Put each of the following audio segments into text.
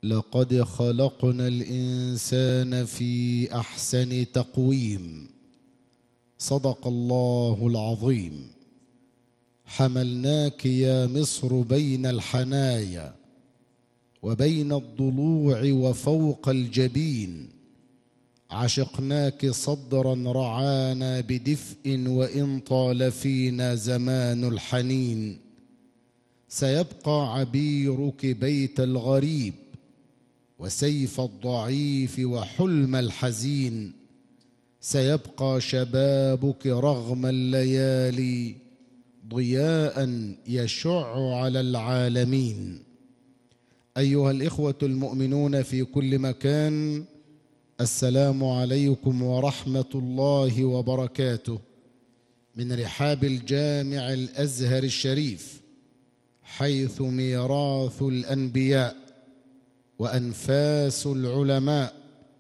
لقد خلقنا الإنسان في أحسن تقويم. صدق الله العظيم. حملناك يا مصر بين الحنايا وبين الضلوع وفوق الجبين، عشقناك صدرا رعانا بدفء وإن طال فينا زمان الحنين. سيبقى عبيرك بيت الغريب وسيف الضعيف وحلم الحزين، سيبقى شبابك رغم الليالي ضياء يشع على العالمين. أيها الإخوة المؤمنون في كل مكان، السلام عليكم ورحمة الله وبركاته من رحاب الجامع الأزهر الشريف، حيث ميراث الأنبياء وأنفاس العلماء،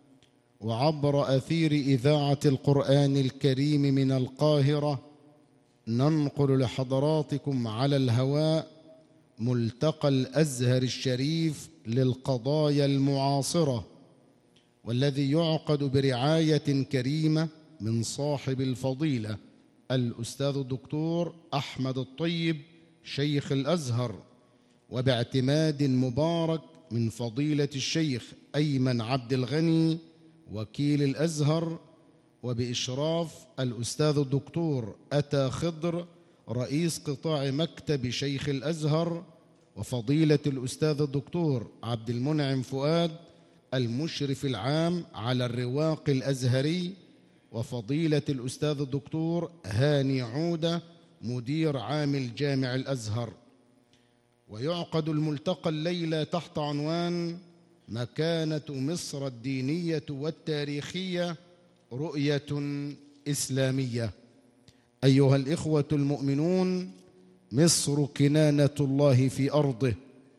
وعبر أثير إذاعة القرآن الكريم من القاهرة ننقل لحضراتكم على الهواء ملتقى الأزهر الشريف للقضايا المعاصرة، والذي يعقد برعاية كريمة من صاحب الفضيلة الأستاذ الدكتور أحمد الطيب شيخ الأزهر، وباعتماد مبارك من فضيلة الشيخ أيمن عبد الغني وكيل الأزهر، وبإشراف الأستاذ الدكتور أتى خضر رئيس قطاع مكتب شيخ الأزهر، وفضيلة الأستاذ الدكتور عبد المنعم فؤاد المشرف العام على الرواق الأزهري، وفضيلة الأستاذ الدكتور هاني عودة مدير عام الجامع الأزهر. ويعقد الملتقى الليلة تحت عنوان مكانة مصر الدينية والتاريخية رؤية إسلامية. أيها الإخوة المؤمنون، مصر كنانة الله في أرضه،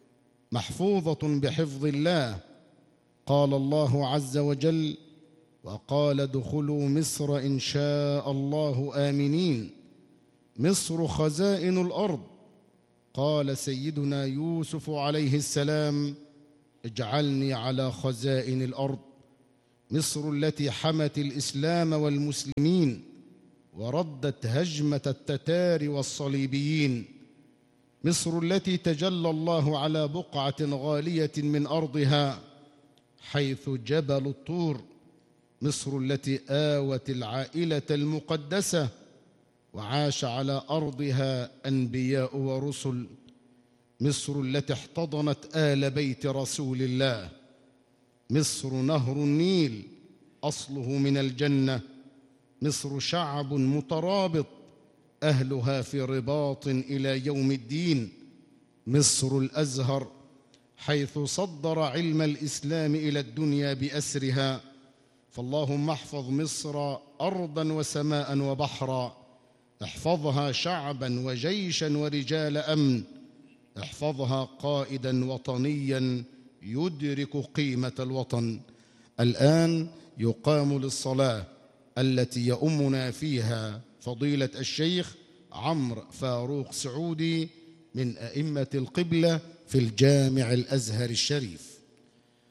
محفوظة بحفظ الله. قال الله عز وجل: وقال ادخلوا مصر إن شاء الله آمنين. مصر خزائن الأرض. قال سيدنا يوسف عليه السلام: اجعلني على خزائن الأرض. مصر التي حمت الإسلام والمسلمين وردت هجمة التتار والصليبيين. مصر التي تجلى الله على بقعة غالية من أرضها حيث جبل الطور. مصر التي آوت العائلة المقدسة وعاش على أرضها أنبياء ورسل. مصر التي احتضنت آل بيت رسول الله. مصر نهر النيل أصله من الجنة. مصر شعب مترابط أهلها في رباط إلى يوم الدين. مصر الأزهر حيث صدر علم الإسلام إلى الدنيا بأسرها. فاللهم احفظ مصر أرضا وسماء وبحرا، احفظها شعبا وجيشا ورجال أمن، احفظها قائدا وطنيا يدرك قيمة الوطن. الآن يقام للصلاة التي يؤمنا فيها فضيلة الشيخ عمرو فاروق سعودي من أئمة القبلة في الجامع الأزهر الشريف.